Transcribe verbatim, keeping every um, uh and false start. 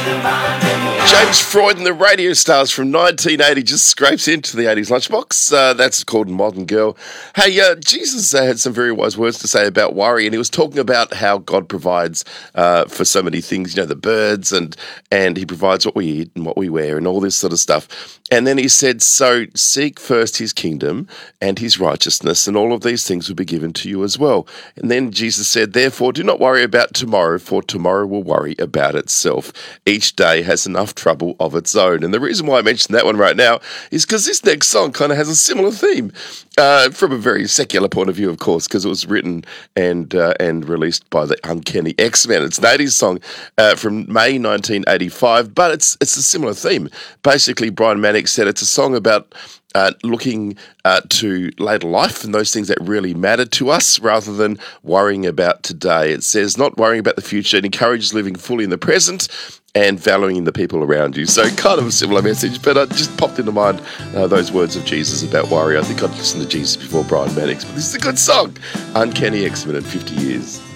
James Freud and the Radio Stars from nineteen eighty just scrapes into the eighties lunchbox. Uh, that's called Modern Girl. Hey, uh, Jesus uh, had some very wise words to say about worry, and he was talking about how God provides uh, for so many things, you know, the birds, and and he provides what we eat and what we wear and all this sort of stuff. And then he said, so seek first his kingdom and his righteousness, and all of these things will be given to you as well. And then Jesus said, therefore, do not worry about tomorrow, for tomorrow will worry about itself. Each day has enough trouble of its own. And the reason why I mentioned that one right now is because this next song kind of has a similar theme, uh, from a very secular point of view, of course, because it was written and uh, and released by the Uncanny X-Men. It's an eighties song uh, from May nineteen eighty-five, but it's it's a similar theme. Basically, Brian Mannix said it's a song about Uh, looking uh, to later life and those things that really matter to us rather than worrying about today. It says not worrying about the future. It encourages living fully in the present and valuing the people around you. So kind of a similar message, but it just popped into mind uh, those words of Jesus about worry. I think I'd listened to Jesus before Brian Mannix, but this is a good song. Uncanny X-Men in fifty years.